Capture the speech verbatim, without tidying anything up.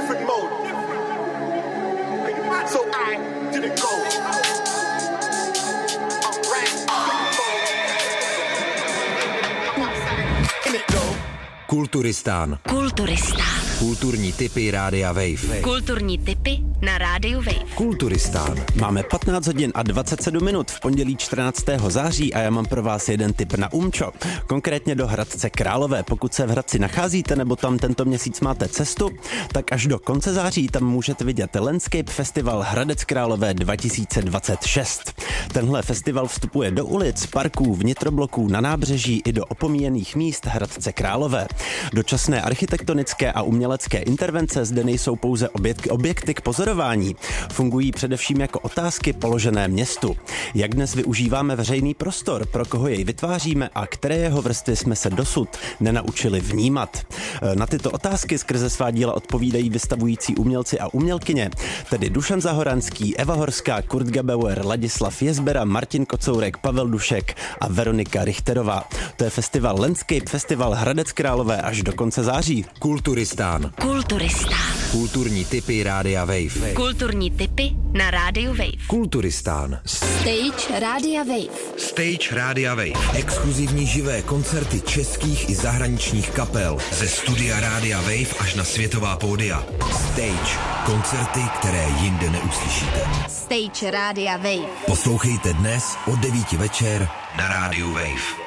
different mode. So I didn't go. I'm right in it though. Kulturistán. Kulturistán. Kulturní tipy Rádia Wave. Kulturní tipy na Rádiu Wave. Kulturistán. Máme patnáct hodin a dvacet sedm minut v pondělí čtrnáctého září a já mám pro vás jeden tip na umčo. Konkrétně do Hradce Králové. Pokud se v Hradci nacházíte nebo tam tento měsíc máte cestu, tak až do konce září tam můžete vidět Landscape Festival Hradec Králové dva tisíce dvacet šest. Tenhle festival vstupuje do ulic, parků, vnitrobloků, na nábřeží i do opomíjených míst Hradce Králové. Dočasné architektonické a umělecké intervence zde nejsou pouze objekty, objekty k pozorování. Fungují především jako otázky položené městu. Jak dnes využíváme veřejný prostor, pro koho jej vytváříme a které jeho vrstvy jsme se dosud nenaučili vnímat. Na tyto otázky skrze svá díla odpovídají vystavující umělci a umělkyně, tedy Dušan Zahoranský, Eva Horská, Kurt Gebauer, Ladislav Jezbera, Martin Kocourek, Pavel Dušek a Veronika Richterová. To je festival Landscape Festival Hradec Králové až do konce září. Kulturistán. Kulturistán. Kulturní tipy Rádia Wave. Kulturní tipy na Rádiu Wave. Kulturistán. Stage Rádia Wave. Stage Rádia Wave. Exkluzivní živé koncerty českých i zahraničních kapel. Ze studia Rádia Wave až na světová pódia. Stage. Koncerty, které jinde neuslyšíte. Stage Rádia Wave. Poslouchejte dnes od devíti večer na Rádiu Wave.